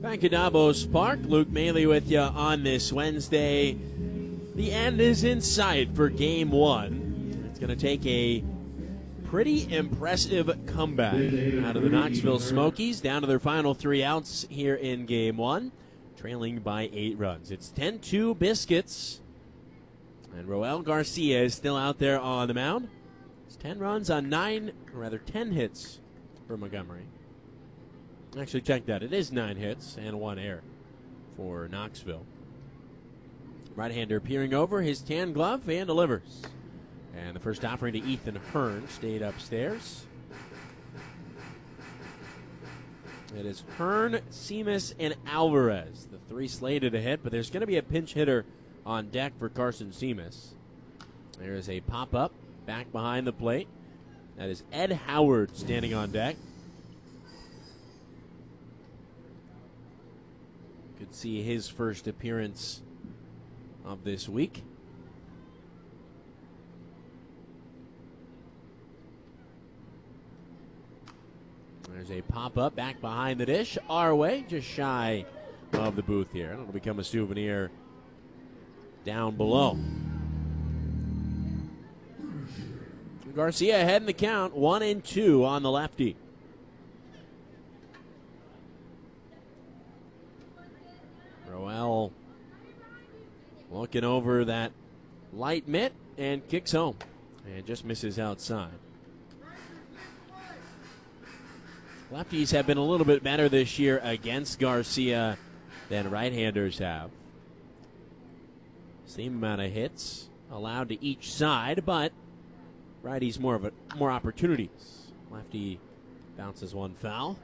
Back at Davos Park, Luke Maley with you on this Wednesday. The end is in sight for Game 1. It's going to take a pretty impressive comeback out of the Knoxville Smokies down to their final 3 outs here in Game 1, trailing by 8 runs. It's 10-2 Biscuits, and Roel Garcia is still out there on the mound. It's 10 runs on 10 hits for Montgomery. Actually, check that. It is 9 hits and 1 error for Knoxville. Right-hander peering over his tan glove and delivers. And the first offering to Ethan Hearn stayed upstairs. It is Hearn, Seamus, and Alvarez, the 3 slated to hit, but there's going to be a pinch hitter on deck for Carson Seamus. There is a pop-up back behind the plate. That is Ed Howard standing on deck. Could see his first appearance of this week. There's a pop-up back behind the dish. Our way, just shy of the booth here. It'll become a souvenir down below. Garcia ahead in the count, 1-2 on the lefty. Roel looking over that light mitt and kicks home and just misses outside. Lefties have been a little bit better this year against Garcia than right-handers have. Same amount of hits allowed to each side, but righties more opportunities. Lefty bounces one foul.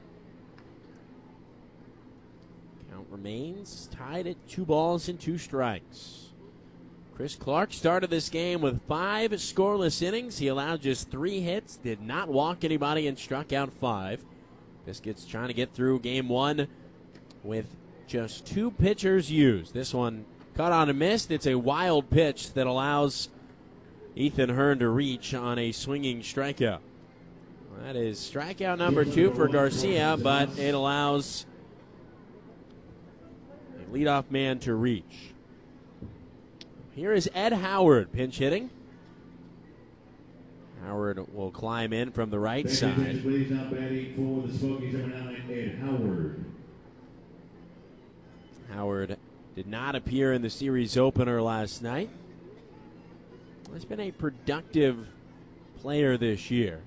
Count remains tied at 2 balls and 2 strikes. Chris Clark started this game with 5 scoreless innings. He allowed just 3 hits, did not walk anybody, and struck out 5. Biscuits trying to get through Game 1 with just 2 pitchers used. This one caught on a miss. It's a wild pitch that allows Ethan Hearn to reach on a swinging strikeout. That is strikeout number 2 for Garcia, but it allows a leadoff man to reach. Here is Ed Howard pinch hitting. Howard will climb in from the right side. Please now batting for the Smokies, number 9, Ed Howard. Howard did not appear in the series opener last night. He's been a productive player this year.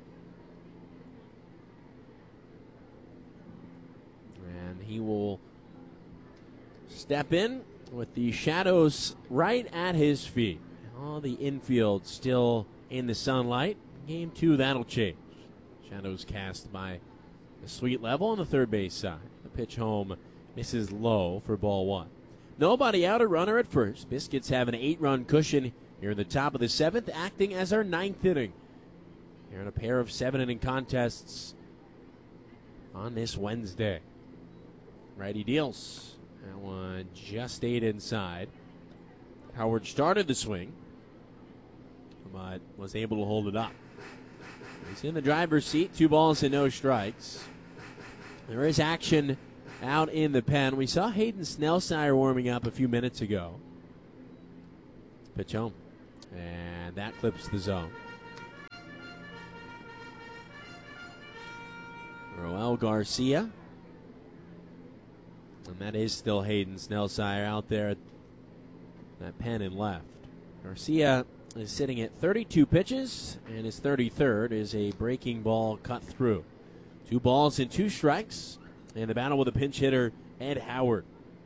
And he will step in with the shadows right at his feet. All the infield still in the sunlight. Game 2, that'll change. Shadows cast by the Sweet Level on the third base side. The pitch home misses low for ball 1. Nobody out, a runner at first. Biscuits have an 8-run cushion here in the top of the 7th, acting as our 9th inning. Here in a pair of 7-inning contests on this Wednesday. Righty deals. That one just stayed inside. Howard started the swing, but was able to hold it up. He's in the driver's seat, 2 balls and no strikes. There is action out in the pen. We saw Hayden Snellsire warming up a few minutes ago. Pitch home, and that clips the zone. Roel Garcia, and that is still Hayden Snellsire out there at that pen and left. Garcia is sitting at 32 pitches, and his 33rd is a breaking ball cut through. 2 balls and 2 strikes, and the battle with a pinch hitter, Ed Howard.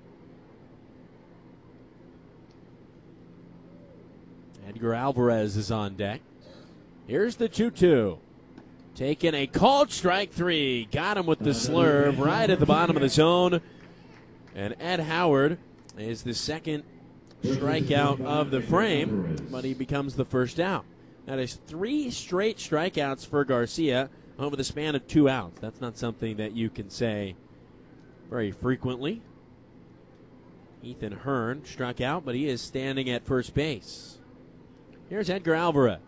Edgar Alvarez is on deck. Here's the 2-2. Taking a called strike 3. Got him with the slurve right at the bottom of the zone. And Ed Howard is the second strikeout of the frame, but he becomes the first out. That is 3 straight strikeouts for Garcia over the span of 2 outs. That's not something that you can say very frequently. Ethan Hearn struck out, but he is standing at first base. Here's Edgar Alvarez.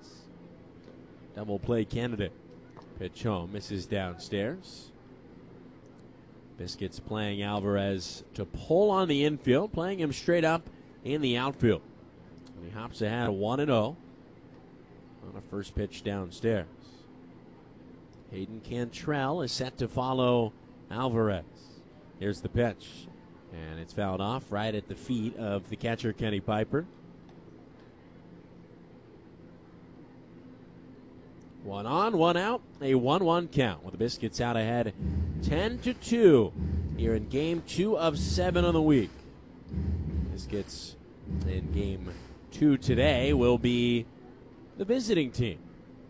Double play candidate. Pitch home, misses downstairs. Biscuits playing Alvarez to pull on the infield, playing him straight up in the outfield. And he hops ahead 1-0 on a first pitch downstairs. Hayden Cantrell is set to follow Alvarez. Here's the pitch. And it's fouled off right at the feet of the catcher, Kenny Piper. 1 on, 1 out, a 1-1 count with the Biscuits out ahead 10-2 here in Game 2 of 7 on the week. Biscuits in Game 2 today will be the visiting team.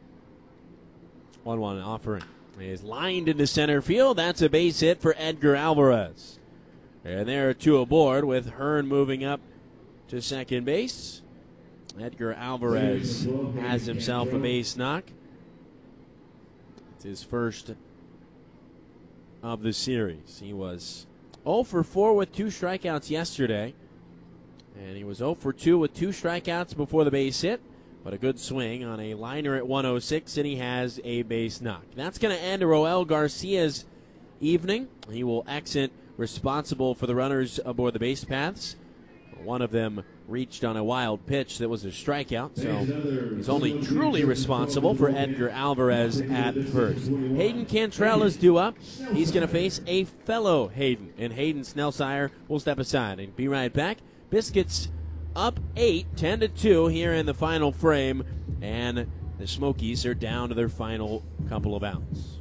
1-1 offering is lined into center field. That's a base hit for Edgar Alvarez. And there are 2 aboard with Hearn moving up to second base. Edgar Alvarez has himself a base knock. It's his first of the series. He was 0 for 4 with 2 strikeouts yesterday. And he was 0 for 2 with 2 strikeouts before the base hit. But a good swing on a liner at 106, and he has a base knock. That's going to end Roel Garcia's evening. He will exit responsible for the runners aboard the base paths. One of them reached on a wild pitch that was a strikeout, so he's only truly responsible for Edgar Alvarez at first. Hayden Cantrell is due up. He's going to face a fellow Hayden, and Hayden Snellsire will step aside and be right back. Biscuits up 8, 10-2 here in the final frame, and the Smokies are down to their final couple of outs.